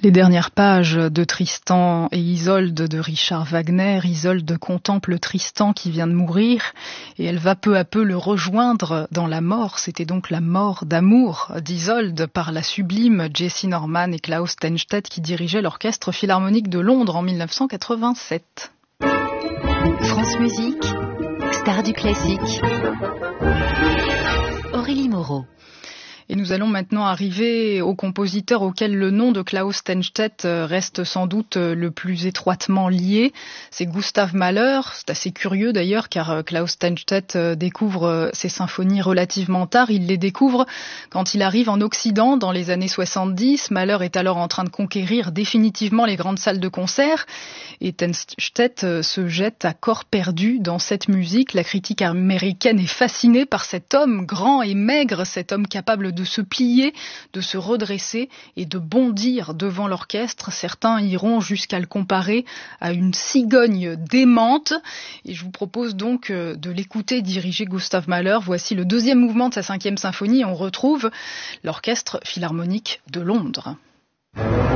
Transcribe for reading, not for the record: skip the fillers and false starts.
Les dernières pages de Tristan et Isolde de Richard Wagner. Isolde contemple Tristan qui vient de mourir et elle va peu à peu le rejoindre dans la mort. C'était donc la mort d'amour d'Isolde par la sublime Jessie Norman et Klaus Tennstedt qui dirigeaient l'Orchestre Philharmonique de Londres en 1987. France Musique, star du classique. Aurélie Moreau. Et nous allons maintenant arriver au compositeur auquel le nom de Klaus Tennstedt reste sans doute le plus étroitement lié. C'est Gustav Mahler. C'est assez curieux d'ailleurs car Klaus Tennstedt découvre ses symphonies relativement tard. Il les découvre quand il arrive en Occident dans les années 70. Mahler est alors en train de conquérir définitivement les grandes salles de concert. Et Tennstedt se jette à corps perdu dans cette musique. La critique américaine est fascinée par cet homme grand et maigre, cet homme capable de se plier, de se redresser et de bondir devant l'orchestre. Certains iront jusqu'à le comparer à une cigogne démente. Et je vous propose donc de l'écouter diriger Gustav Mahler. Voici le deuxième mouvement de sa 5e symphonie. On retrouve l'Orchestre Philharmonique de Londres.